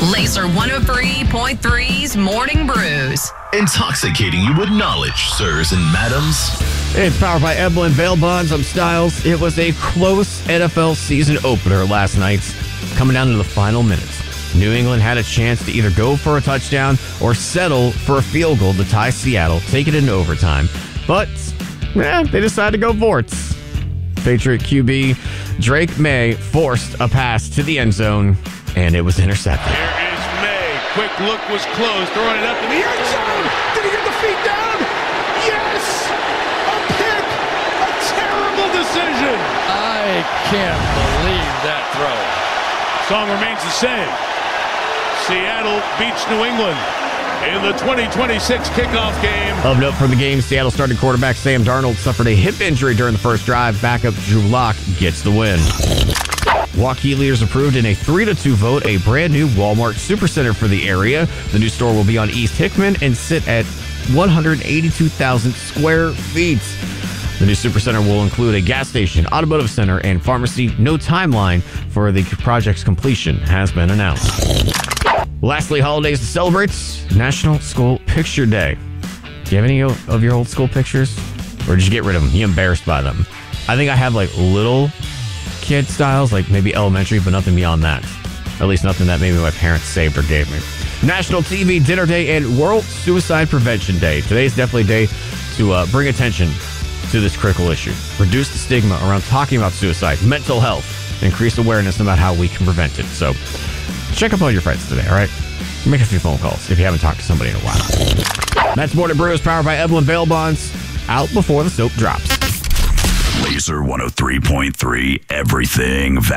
Laser 103.3's Morning Brews. Intoxicating you with knowledge, sirs and madams. It's powered by Eblin Bail Bonds. I'm Styles. It was a close NFL season opener last night, coming down to the final minutes. New England had a chance to either go for a touchdown or settle for a field goal to tie Seattle, take it into overtime. But, they decided to go for it. Patriot QB Drake May forced a pass to the end zone, and it was intercepted. Here is May. Quick look was closed, throwing it up in the end zone. Did he get the feet down? Yes! A pick! A terrible decision! I can't believe that throw. Song remains the same. Seattle beats New England in the 2026 kickoff game. Of note from the game, Seattle starting quarterback Sam Darnold suffered a hip injury during the first drive. Backup Drew Lock gets the win. Waukee leaders approved in a 3-2 vote a brand new Walmart Supercenter for the area. The new store will be on East Hickman and sit at 182,000 square feet. The new Supercenter will include a gas station, automotive center, and pharmacy. No timeline for the project's completion has been announced. Lastly, holidays to celebrate. National School Picture Day. Do you have any of your old school pictures? Or did you get rid of them? You embarrassed by them? I think I have like little kid styles, like maybe elementary, but nothing beyond that. At least nothing that maybe my parents saved or gave me. National TV Dinner Day and World Suicide Prevention Day. Today's definitely a day to bring attention to this critical issue. Reduce the stigma around talking about suicide, mental health, increase awareness about how we can prevent it. So check up on your friends today, all right? Make a few phone calls if you haven't talked to somebody in a while. That's Morning Brews, powered by Eblin Bail Bonds. Out before the soap drops. Laser 103.3, everything